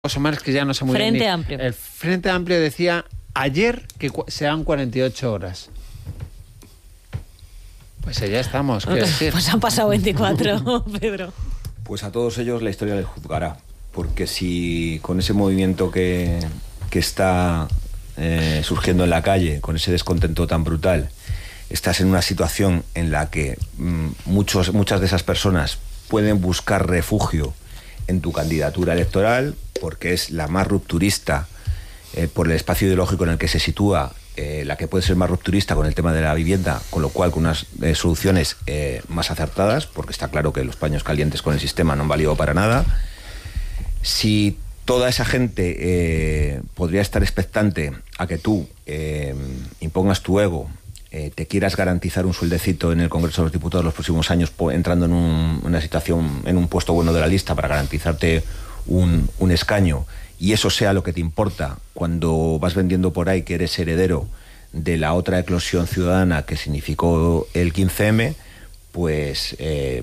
Omar, es que ya no sé muy bien. Frente Amplio. El Frente Amplio decía ayer que sean 48 horas. Pues ya estamos, ¿qué decir? Pues han pasado 24, Pedro. Pues a todos ellos la historia les juzgará, porque si con ese movimiento que está surgiendo en la calle, con ese descontento tan brutal, estás en una situación en la que muchas de esas personas pueden buscar refugio en tu candidatura electoral, porque es la más rupturista por el espacio ideológico en el que se sitúa, la que puede ser más rupturista con el tema de la vivienda, con lo cual con unas soluciones más acertadas, porque está claro que los paños calientes con el sistema no han valido para nada. Si toda esa gente podría estar expectante a que tú impongas tu ego, te quieras garantizar un sueldecito en el Congreso de los Diputados los próximos años, entrando en una situación, en un puesto bueno de la lista para garantizarte un escaño, y eso sea lo que te importa cuando vas vendiendo por ahí que eres heredero de la otra eclosión ciudadana que significó el 15M, pues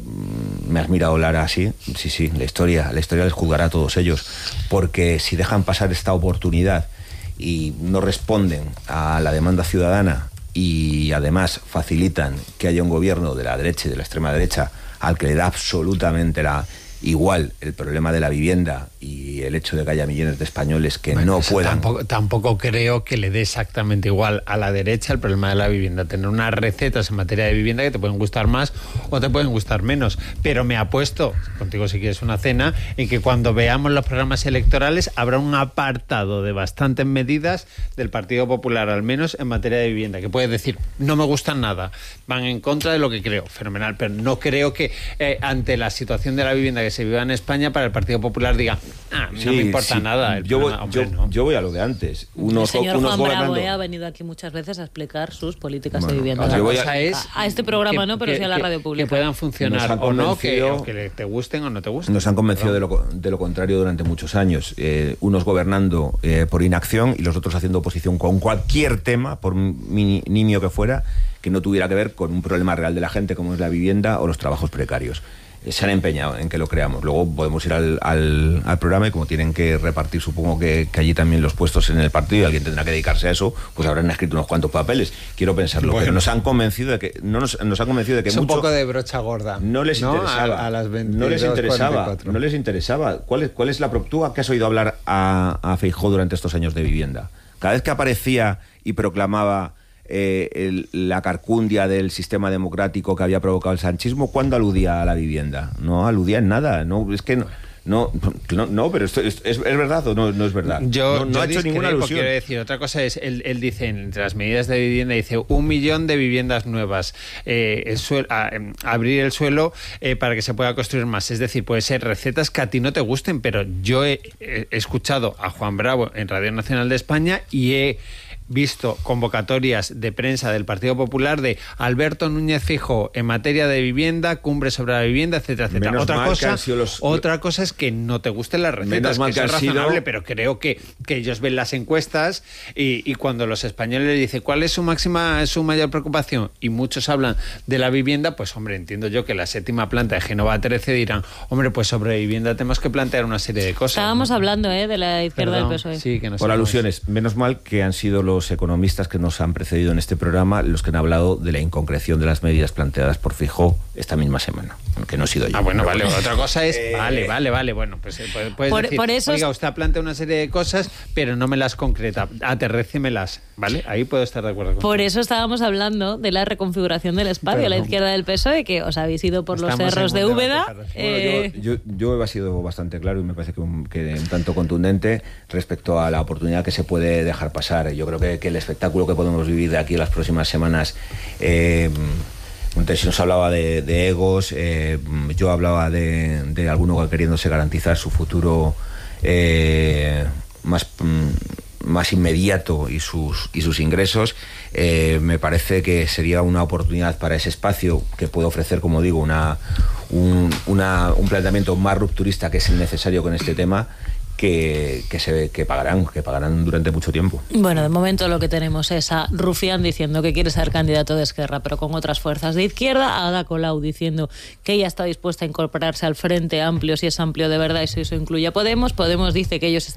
me has mirado, Lara, así. Sí, la historia les juzgará a todos ellos, porque si dejan pasar esta oportunidad y no responden a la demanda ciudadana y además facilitan que haya un gobierno de la derecha y de la extrema derecha al que le da absolutamente igual el problema de la vivienda y el hecho de que haya millones de españoles que no puedan... Tampoco creo que le dé exactamente igual a la derecha el problema de la vivienda. Tener unas recetas en materia de vivienda que te pueden gustar más o te pueden gustar menos. Pero me apuesto, contigo si quieres una cena, en que cuando veamos los programas electorales habrá un apartado de bastantes medidas del Partido Popular, al menos en materia de vivienda, que puedes decir, no me gustan nada, van en contra de lo que creo, fenomenal, pero no creo que ante la situación de la vivienda que se viva en España, para el Partido Popular diga, no me importa nada. Yo voy a lo de antes. El señor Juan Bravo ha venido aquí muchas veces a explicar sus políticas de vivienda. A este programa no, pero sí a la radio pública. Que puedan funcionar o no, que te gusten o no te gusten. Nos han convencido de lo contrario durante muchos años. Unos gobernando por inacción y los otros haciendo oposición con cualquier tema, por nimio que fuera, que no tuviera que ver con un problema real de la gente como es la vivienda o los trabajos precarios. Se han empeñado en que lo creamos. Luego podemos ir al programa y como tienen que repartir, supongo que allí también los puestos en el partido y alguien tendrá que dedicarse a eso, pues habrán escrito unos cuantos papeles. Quiero pensarlo, pero nos han convencido de que nos han convencido de que es mucho, un poco de brocha gorda. No les interesaba. A las 22, no les interesaba. ¿Cuál es la tú a qué has oído hablar a Feijóo durante estos años de vivienda? Cada vez que aparecía y proclamaba la carcundia del sistema democrático que había provocado el sanchismo, ¿cuándo aludía a la vivienda? No aludía en nada. No, es que no, pero esto ¿es verdad o no es verdad? No ha hecho ninguna alusión. Quiero decir, otra cosa es, él dice, entre las medidas de vivienda, dice 1 millón de viviendas nuevas, abrir el suelo para que se pueda construir más. Es decir, puede ser recetas que a ti no te gusten, pero yo he escuchado a Juan Bravo en Radio Nacional de España y he visto convocatorias de prensa del Partido Popular de Alberto Núñez Feijóo en materia de vivienda, cumbre sobre la vivienda, etcétera, etcétera. Otra cosa es que no te gusten las recetas, que eso es razonable, pero creo que ellos ven las encuestas y cuando los españoles les dicen cuál es su mayor preocupación y muchos hablan de la vivienda, pues hombre, entiendo yo que la séptima planta de Génova 13 dirán, hombre, pues sobre vivienda tenemos que plantear una serie de cosas. Estábamos hablando de la izquierda del PSOE. Sí, que por alusiones. Menos mal que han sido los economistas que nos han precedido en este programa los que han hablado de la inconcreción de las medidas planteadas por Feijóo esta misma semana, aunque no he sido yo. Bueno, vale. Otra cosa es, vale, bueno, pues puedes decir, por eso oiga, usted ha planteado una serie de cosas, pero no me las concreta, aterrícemelas, ¿vale? Ahí puedo estar de acuerdo con Por eso estábamos hablando de la reconfiguración del espacio a la izquierda del PSOE, que os habéis ido por los cerros de Úbeda. Yo he sido bastante claro y me parece que un tanto contundente respecto a la oportunidad que se puede dejar pasar. Yo creo que el espectáculo que podemos vivir de aquí en las próximas semanas, si nos hablaba de egos, yo hablaba de alguno queriéndose garantizar su futuro más inmediato y sus ingresos. Me parece que sería una oportunidad para ese espacio que puede ofrecer, como digo, un planteamiento más rupturista, que es necesario con este tema, que pagarán durante mucho tiempo. Bueno, de momento lo que tenemos es a Rufián diciendo que quiere ser candidato de Esquerra, pero con otras fuerzas de izquierda, a Ada Colau diciendo que ella está dispuesta a incorporarse al Frente Amplio si es amplio de verdad y si eso incluye a Podemos. Podemos dice que ellos están